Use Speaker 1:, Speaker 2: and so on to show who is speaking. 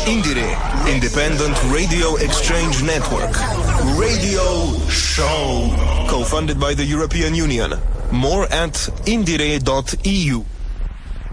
Speaker 1: Indire, Independent Radio Exchange Network. Radio Show. Co-funded by the European Union. More at indire.eu.